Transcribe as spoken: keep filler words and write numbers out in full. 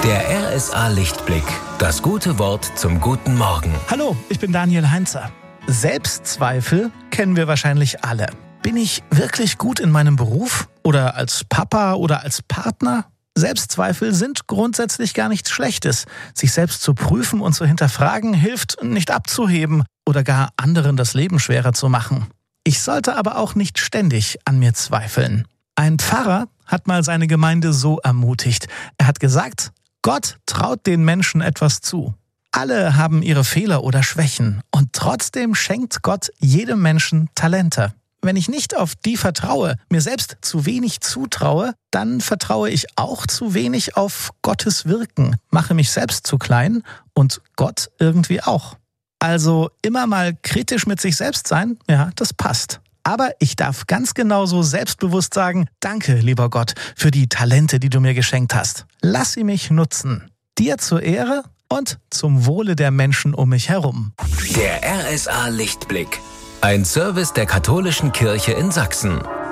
Der R S A Lichtblick. Das gute Wort zum guten Morgen. Hallo, ich bin Daniel Heinzer. Selbstzweifel kennen wir wahrscheinlich alle. Bin ich wirklich gut in meinem Beruf? Oder als Papa oder als Partner? Selbstzweifel sind grundsätzlich gar nichts Schlechtes. Sich selbst zu prüfen und zu hinterfragen hilft, nicht abzuheben oder gar anderen das Leben schwerer zu machen. Ich sollte aber auch nicht ständig an mir zweifeln. Ein Pfarrer hat mal seine Gemeinde so ermutigt. Er hat gesagt, Gott traut den Menschen etwas zu. Alle haben ihre Fehler oder Schwächen und trotzdem schenkt Gott jedem Menschen Talente. Wenn ich nicht auf die vertraue, mir selbst zu wenig zutraue, dann vertraue ich auch zu wenig auf Gottes Wirken, mache mich selbst zu klein und Gott irgendwie auch. Also immer mal kritisch mit sich selbst sein, ja, das passt. Aber ich darf ganz genauso selbstbewusst sagen, danke, lieber Gott, für die Talente, die du mir geschenkt hast. Lass sie mich nutzen. Dir zur Ehre und zum Wohle der Menschen um mich herum. Der R S A Lichtblick. Ein Service der Katholischen Kirche in Sachsen.